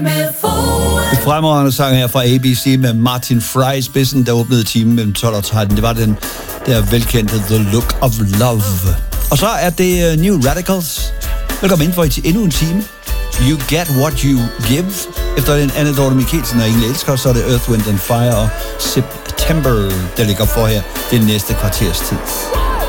Et fremragende sang her fra ABC med Martin Fry i spidsen, der åbnede timen mellem 12 og 13. Det var den der velkendte The Look of Love. Og så er det New Radicals. Velkommen ind for endnu en time. You Get What You Give. Efter den Anne Dorte Mikkelsen og Inge elsker, så er det Earth, Wind and Fire og September, der ligger for her det næste kvarters tid.